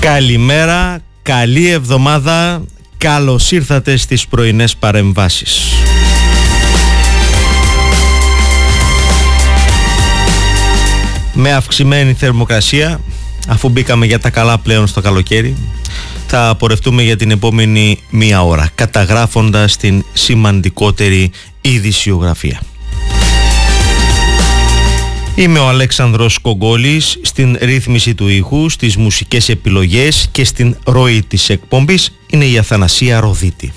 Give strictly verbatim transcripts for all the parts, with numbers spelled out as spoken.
Καλημέρα, καλή εβδομάδα, καλώς ήρθατε στις πρωινές παρεμβάσεις. Με αυξημένη θερμοκρασία, αφού μπήκαμε για τα καλά πλέον στο καλοκαίρι, θα πορευτούμε για την επόμενη μία ώρα, καταγράφοντας την σημαντικότερη ειδησιογραφία. Είμαι ο Αλέξανδρος Κογκόλης, στην ρύθμιση του ήχου, στις μουσικές επιλογές και στην ροή της εκπομπής είναι η Αθανασία Ροδίτη.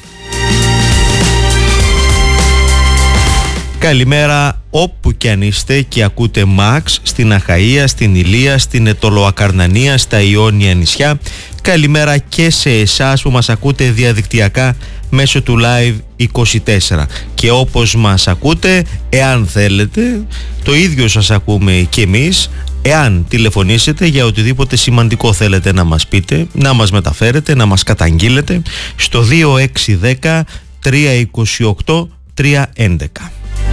Καλημέρα όπου κι αν είστε και ακούτε Μαξ, στην Αχαΐα, στην Ηλία, στην Ετωλοακαρνανία, στα Ιόνια νησιά. Καλημέρα και σε εσάς που μας ακούτε διαδικτυακά μέσω του Live είκοσι τέσσερα. Και όπως μας ακούτε, εάν θέλετε, το ίδιο σας ακούμε και εμείς. Εάν τηλεφωνήσετε για οτιδήποτε σημαντικό θέλετε να μας πείτε, να μας μεταφέρετε, να μας καταγγείλετε, στο δύο έξι ένα μηδέν τρία είκοσι οκτώ τρία έντεκα.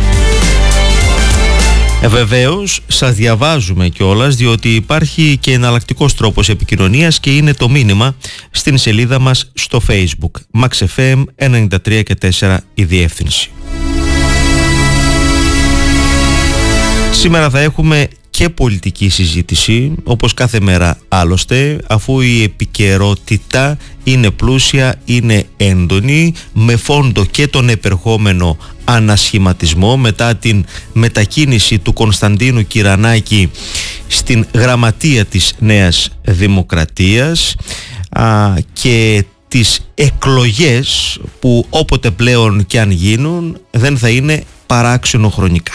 Ε, βεβαίως, σας διαβάζουμε κιόλας, διότι υπάρχει και εναλλακτικός τρόπος επικοινωνίας και είναι το μήνυμα στην σελίδα μας στο Facebook. Max εφ εμ ενενήντα τρία και τέσσερα η διεύθυνση. Σήμερα θα έχουμε και πολιτική συζήτηση, όπως κάθε μέρα άλλωστε, αφού η επικαιρότητα είναι πλούσια, είναι έντονη, με φόντο και τον επερχόμενο ανασχηματισμό μετά την μετακίνηση του Κωνσταντίνου Κυρανάκη στην γραμματεία της Νέας Δημοκρατίας α, και τις εκλογές που όποτε πλέον και αν γίνουν δεν θα είναι παράξενο χρονικά.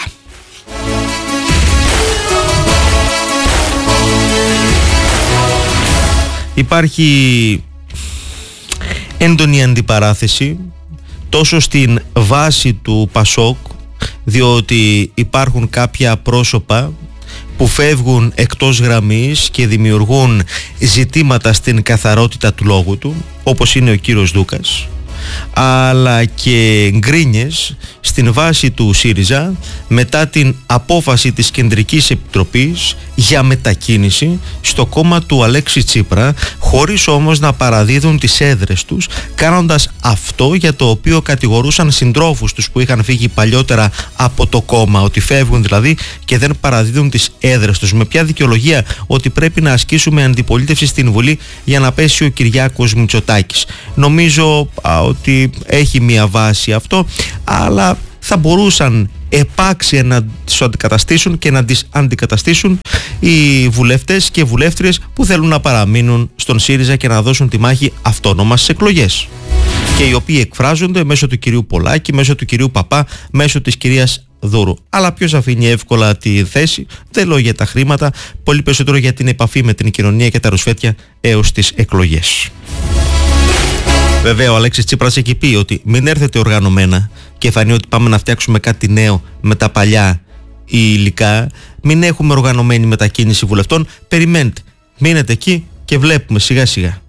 Υπάρχει έντονη αντιπαράθεση τόσο στην βάση του Πασόκ, διότι υπάρχουν κάποια πρόσωπα που φεύγουν εκτός γραμμής και δημιουργούν ζητήματα στην καθαρότητα του λόγου του, όπως είναι ο κύριος Δούκας, αλλά και γκρίνιες στην βάση του ΣΥΡΙΖΑ μετά την απόφαση της Κεντρικής Επιτροπής για μετακίνηση στο κόμμα του Αλέξη Τσίπρα, χωρίς όμως να παραδίδουν τις έδρες τους, κάνοντας αυτό για το οποίο κατηγορούσαν συντρόφους τους που είχαν φύγει παλιότερα από το κόμμα, ότι φεύγουν δηλαδή και δεν παραδίδουν τις έδρες τους. Με ποια δικαιολογία? Ότι πρέπει να ασκήσουμε αντιπολίτευση στην Βουλή για να πέσει ο Κυριάκος Μητσοτάκης. Νομίζω α, ότι έχει μια βάση αυτό, αλλά θα μπορούσαν επάξια να τις αντικαταστήσουν και να τις αντικαταστήσουν οι βουλευτές και βουλεύτριες που θέλουν να παραμείνουν στον ΣΥΡΙΖΑ και να δώσουν τη μάχη αυτόνομα στις εκλογές, και οι οποίοι εκφράζονται μέσω του κυρίου Πολάκη, μέσω του κυρίου Παπά, μέσω της κυρίας Δούρου. Αλλά ποιος αφήνει εύκολα τη θέση? Δεν λέω για τα χρήματα, πολύ περισσότερο για την επαφή με την κοινωνία και τα ρουσφέτια έως τις εκλογές. Βέβαια, ο Αλέξης Τσίπρας έχει πει ότι μην έρθετε οργανωμένα και φανεί ότι πάμε να φτιάξουμε κάτι νέο με τα παλιά υλικά. Μην έχουμε οργανωμένη μετακίνηση βουλευτών. Περιμένετε, μείνετε εκεί και βλέπουμε σιγά σιγά.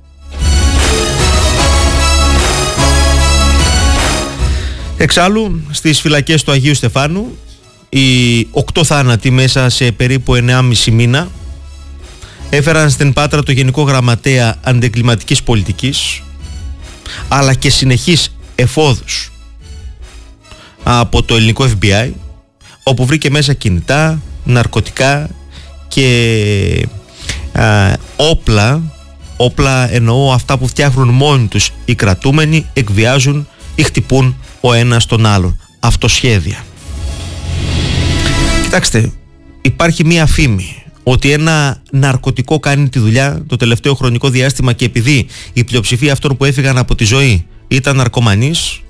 Εξάλλου, στις φυλακές του Αγίου Στεφάνου, οι οκτώ θάνατοι μέσα σε περίπου ενάμιση μήνα έφεραν στην Πάτρα το Γενικό Γραμματέα Αντιεγκληματικής Πολιτικής, αλλά και συνεχείς εφόδους από το ελληνικό εφ μπι άι, όπου βρήκε μέσα κινητά, ναρκωτικά και α, όπλα, όπλα εννοώ αυτά που φτιάχνουν μόνοι τους οι κρατούμενοι, εκβιάζουν ή χτυπούν ο ένας τον άλλον. Αυτοσχέδια. Κοιτάξτε, υπάρχει μία φήμη ότι ένα ναρκωτικό κάνει τη δουλειά το τελευταίο χρονικό διάστημα, και επειδή η πλειοψηφία αυτών που έφυγαν από τη ζωή ήταν ναρκωμανείς,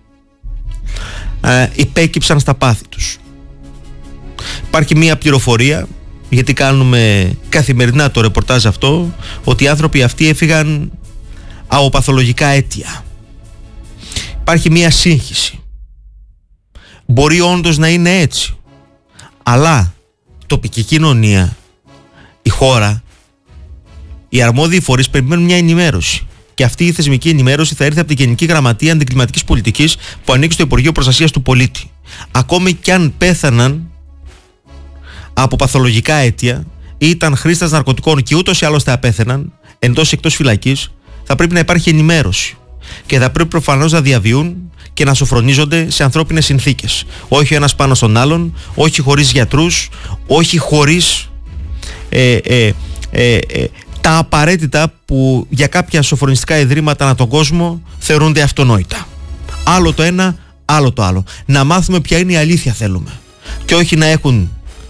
ε, υπέκυψαν στα πάθη τους. Υπάρχει μία πληροφορία, γιατί κάνουμε καθημερινά το ρεπορτάζ αυτό, ότι οι άνθρωποι αυτοί έφυγαν από παθολογικά αίτια. Υπάρχει μία σύγχυση. Μπορεί όντως να είναι έτσι, αλλά τοπική κοινωνία, η χώρα, οι αρμόδιοι φορείς περιμένουν μια ενημέρωση. Και αυτή η θεσμική ενημέρωση θα έρθει από την Γενική Γραμματεία Αντιεγκληματικής Πολιτικής που ανήκει στο Υπουργείο Προστασίας του Πολίτη. Ακόμη κι αν πέθαναν από παθολογικά αίτια ή ήταν χρήστες ναρκωτικών και ούτως ή άλλως θα απέθαιναν, εντός ή εκτός φυλακής, θα πρέπει να υπάρχει ενημέρωση και θα πρέπει προφανώς να διαβιούν και να σοφρονίζονται σε ανθρώπινες συνθήκες. Όχι ο ένας πάνω στον άλλον, όχι χωρίς γιατρούς, όχι χωρίς ε, ε, ε, ε, τα απαραίτητα που για κάποια σοφρονιστικά ιδρύματα ανά τον κόσμο θεωρούνται αυτονόητα. Άλλο το ένα, άλλο το άλλο. Να μάθουμε ποια είναι η αλήθεια θέλουμε. Και όχι να έχουν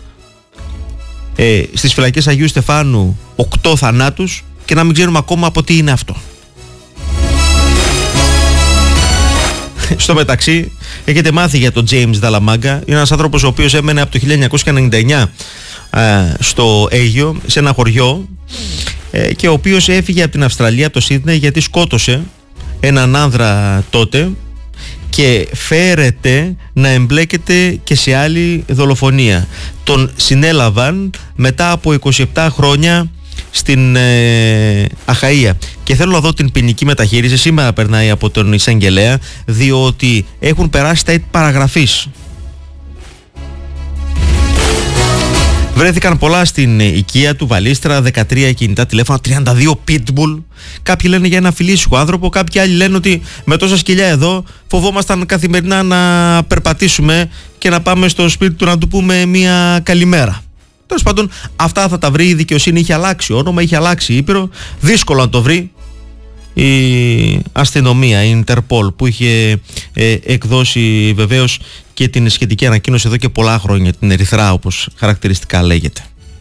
ε, στις φυλακές Αγίου Στεφάνου οκτώ θανάτους και να μην ξέρουμε ακόμα από τι είναι αυτό. Στο μεταξύ, έχετε μάθει για τον James Dalamagga. Είναι ένας άνθρωπος ο οποίος έμενε από το χίλια εννιακόσια ενενήντα εννιά ε, στο Αίγιο, σε ένα χωριό, ε, και ο οποίος έφυγε από την Αυστραλία, από το Σίδνεϊ, γιατί σκότωσε έναν άνδρα τότε και φέρεται να εμπλέκεται και σε άλλη δολοφονία. Τον συνέλαβαν μετά από είκοσι επτά χρόνια στην ε, Αχαΐα και θέλω να δω την ποινική μεταχείριση. Σήμερα περνάει από τον εισαγγελέα, διότι έχουν περάσει τα έτη παραγραφής. Βρέθηκαν πολλά στην οικία του, βαλίστρα, δεκατρία κινητά τηλέφωνα, τριάντα δύο pitbull. Κάποιοι λένε για ένα φιλήσυχο άνθρωπο, κάποιοι άλλοι λένε ότι με τόσα σκυλιά εδώ φοβόμασταν καθημερινά να περπατήσουμε και να πάμε στο σπίτι του να του πούμε μια καλημέρα. Τέλος πάντων, αυτά θα τα βρει η δικαιοσύνη. Είχε αλλάξει όνομα, είχε αλλάξει ήπειρο. Δύσκολο να το βρει η αστυνομία, η Interpol, που είχε ε, εκδώσει βεβαίως και την σχετική ανακοίνωση εδώ και πολλά χρόνια, την Ερυθρά όπως χαρακτηριστικά λέγεται.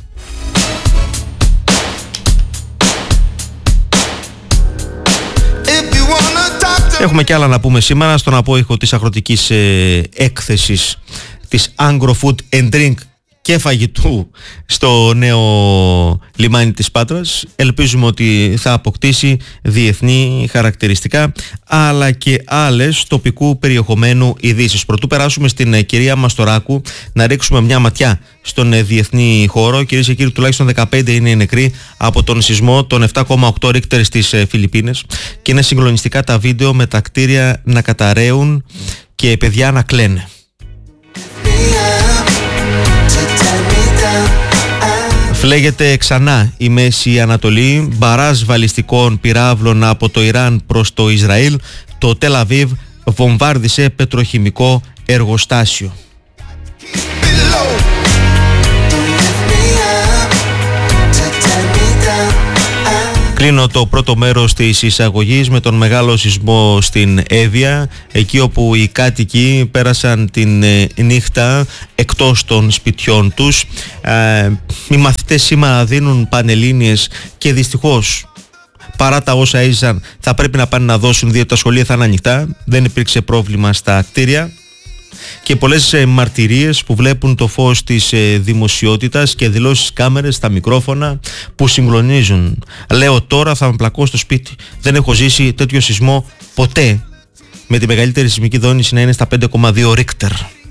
Έχουμε και άλλα να πούμε σήμερα στον απόϊχο της αγροτικής ε, έκθεσης της Agro Food and Drink και φαγητού στο νέο λιμάνι της Πάτρας. Ελπίζουμε ότι θα αποκτήσει διεθνή χαρακτηριστικά, αλλά και άλλες τοπικού περιεχομένου ειδήσεις. Πρωτού περάσουμε στην κυρία Μαστοράκου, να ρίξουμε μια ματιά στον διεθνή χώρο. Κυρίες και κύριοι, τουλάχιστον δεκαπέντε είναι οι νεκροί από τον σεισμό των επτά κόμμα οκτώ Ρίχτερ στις Φιλιππίνες και είναι συγκλονιστικά τα βίντεο με τα κτίρια να καταραίουν και παιδιά να κλαίνε. Φλέγεται ξανά η Μέση Ανατολή, μπαράζ βαλιστικών πυράβλων από το Ιράν προς το Ισραήλ. Το Τελ Αβίβ βομβάρδισε πετροχημικό εργοστάσιο. Κλείνω το πρώτο μέρος της εισαγωγής με τον μεγάλο σεισμό στην Εύβοια, εκεί όπου οι κάτοικοι πέρασαν την νύχτα εκτός των σπιτιών τους. Ε, οι μαθητές σήμερα δίνουν πανελλήνιες και δυστυχώς, παρά τα όσα έζησαν, θα πρέπει να πάνε να δώσουν, διότι τα σχολεία θα είναι ανοιχτά. Δεν υπήρξε πρόβλημα στα κτίρια. Και πολλές ε, μαρτυρίες που βλέπουν το φως της ε, δημοσιότητας και δηλώσεις κάμερες στα μικρόφωνα που συγκλονίζουν. Λέω τώρα θα με πλακώ στο σπίτι. Δεν έχω ζήσει τέτοιο σεισμό ποτέ, με τη μεγαλύτερη σεισμική δόνηση να είναι στα πέντε κόμμα δύο Ρίχτερ.